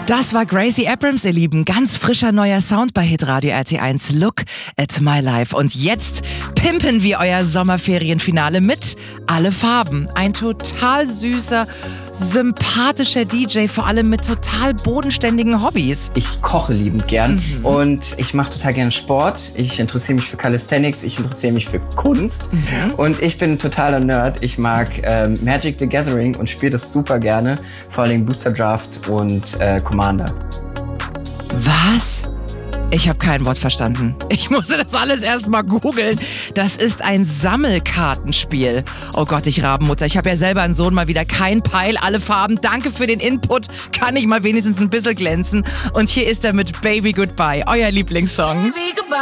Das war Gracie Abrams, ihr Lieben. Ganz frischer neuer Sound bei Hitradio RT1. Look at my life. Und jetzt pimpen wir euer Sommerferienfinale mit Alle Farben. Ein total süßer, sympathischer DJ, vor allem mit total bodenständigen Hobbys. Ich koche liebend gern und ich mache total gerne Sport. Ich interessiere mich für Calisthenics, ich interessiere mich für Kunst und ich bin ein totaler Nerd. Ich mag Magic the Gathering und spiele das super gerne. Vor allem Booster Draft und Commander. Was? Ich habe kein Wort verstanden. Ich musste das alles erst mal googeln. Das ist ein Sammelkartenspiel. Oh Gott, ich Rabenmutter. Ich habe ja selber einen Sohn, mal wieder kein Peil, alle Farben. Danke für den Input. Kann ich mal wenigstens ein bisschen glänzen. Und hier ist er mit Baby Goodbye, euer Lieblingssong. Baby, goodbye.